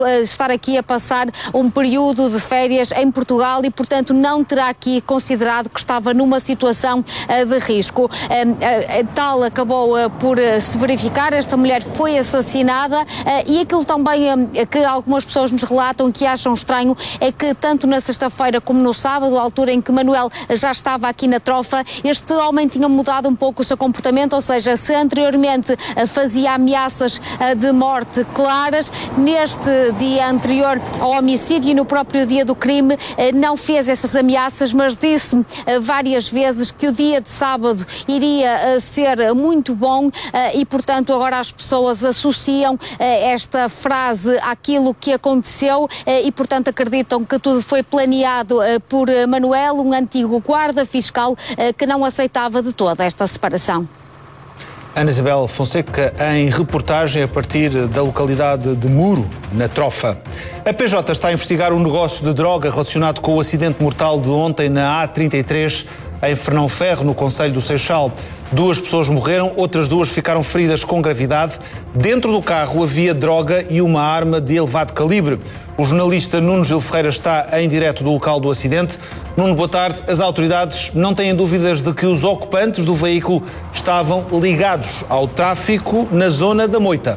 estar aqui a passar um período de férias em Portugal e, portanto, não terá aqui considerado que estava numa situação de risco. Tal acabou por se verificar, esta mulher foi assassinada e aquilo também que algumas pessoas nos relatam que acham estranho é que tanto na sexta-feira como no sábado, à altura em que Manuel já estava aqui na trofa, este homem tinha mudado um pouco o seu comportamento, ou seja, se anteriormente fazia ameaças de morte claras, neste dia anterior ao homicídio e no próprio dia do crime não fez essas ameaças, mas disse várias vezes que o dia de sábado iria ser muito bom e, portanto, agora as pessoas associam esta frase àquilo que aconteceu e, portanto, acreditam que tudo foi planeado por Manuel, um antigo guarda fiscal que não aceitava de toda esta separação. Ana Isabel Fonseca, em reportagem a partir da localidade de Muro, na Trofa. A PJ está a investigar um negócio de droga relacionado com o acidente mortal de ontem na A33, em Fernão Ferro, no concelho do Seixal. 2 pessoas morreram, outras 2 ficaram feridas com gravidade. Dentro do carro havia droga e uma arma de elevado calibre. O jornalista Nuno Gil Ferreira está em direto do local do acidente. Nuno, boa tarde. As autoridades não têm dúvidas de que os ocupantes do veículo estavam ligados ao tráfico na zona da Moita.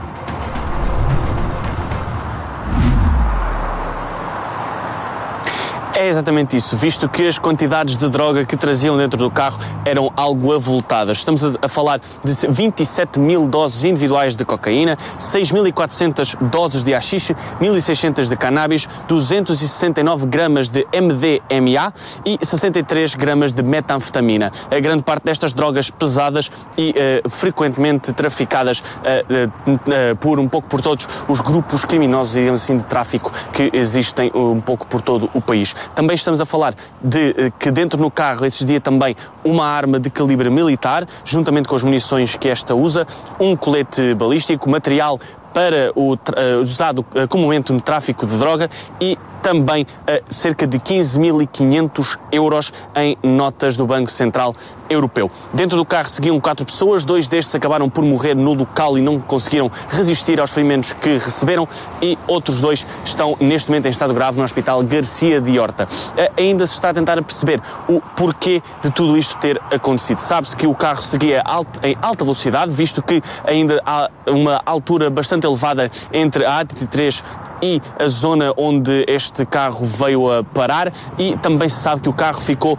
É exatamente isso, visto que as quantidades de droga que traziam dentro do carro eram algo avultadas. Estamos a falar de 27 mil doses individuais de cocaína, 6.400 doses de haxixe, 1.600 de cannabis, 269 gramas de MDMA e 63 gramas de metanfetamina. A grande parte destas drogas pesadas e frequentemente traficadas por um pouco por todos os grupos criminosos, digamos assim, de tráfico que existem um pouco por todo o país. Também estamos a falar de que dentro no carro existia também uma arma de calibre militar, juntamente com as munições que esta usa, um colete balístico, material para usado comumente no tráfico de droga e também cerca de 15.500 euros em notas do Banco Central Europeu. Dentro do carro seguiam 4 pessoas, 2 destes acabaram por morrer no local e não conseguiram resistir aos ferimentos que receberam e outros 2 estão neste momento em estado grave no Hospital Garcia de Horta. Ainda se está a tentar perceber o porquê de tudo isto ter acontecido. Sabe-se que o carro seguia em alta velocidade, visto que ainda há uma altura bastante elevada entre a A33 e a zona onde este carro veio a parar, e também se sabe que o carro ficou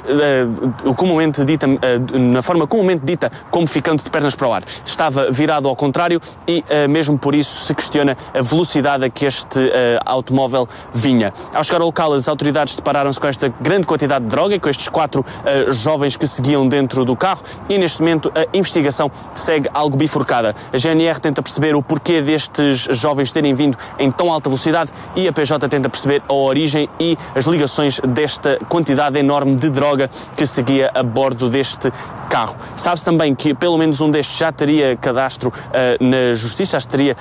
na forma comumente dita como ficando de pernas para o ar. Estava virado ao contrário e mesmo por isso se questiona a velocidade a que este automóvel vinha. Ao chegar ao local, as autoridades depararam-se com esta grande quantidade de droga, com estes 4 jovens que seguiam dentro do carro, e neste momento a investigação segue algo bifurcada. A GNR tenta perceber o porquê destes jovens terem vindo em tão alta velocidade e a PJ tenta perceber a origem e as ligações desta quantidade enorme de droga que seguia a bordo deste carro. Sabe-se também que pelo menos um destes já teria cadastro na Justiça, já teria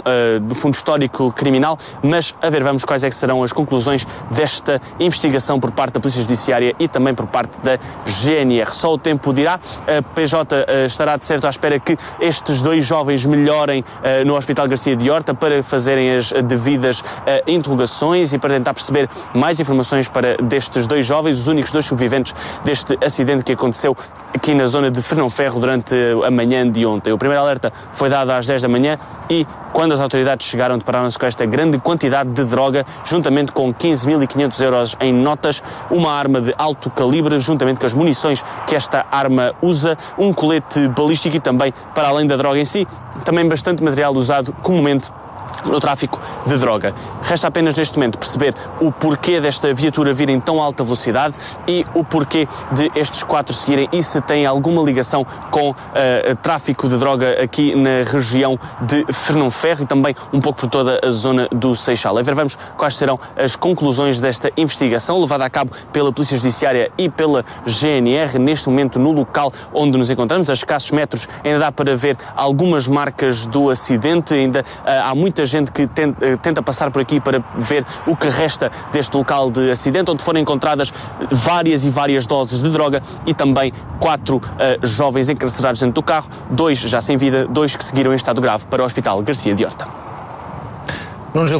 do fundo histórico criminal, mas a ver, vamos quais é que serão as conclusões desta investigação por parte da Polícia Judiciária e também por parte da GNR. Só o tempo dirá. A PJ estará de certo à espera que estes 2 jovens melhorem no Hospital Garcia de Horta para fazerem as devidas interrogações e para tentar perceber mais informações destes 2 jovens, os únicos 2 sobreviventes deste acidente que aconteceu aqui na zona de Fernão Ferro durante a manhã de ontem. O primeiro alerta foi dado às 10 da manhã e quando as autoridades chegaram depararam-se com esta grande quantidade de droga, juntamente com 15.500 euros em notas, uma arma de alto calibre, juntamente com as munições que esta arma usa, um colete balístico e também, para além da droga em si, também bastante material usado comumente no tráfico de droga. Resta apenas neste momento perceber o porquê desta viatura vir em tão alta velocidade e o porquê de estes 4 seguirem e se tem alguma ligação com tráfico de droga aqui na região de Fernão Ferro e também um pouco por toda a zona do Seixal. A ver, vamos quais serão as conclusões desta investigação levada a cabo pela Polícia Judiciária e pela GNR neste momento no local onde nos encontramos. A escassos metros ainda dá para ver algumas marcas do acidente, ainda há muita gente que tenta passar por aqui para ver o que resta deste local de acidente, onde foram encontradas várias e várias doses de droga e também 4 jovens encarcerados dentro do carro, 2 já sem vida, 2 que seguiram em estado grave para o Hospital Garcia de Horta.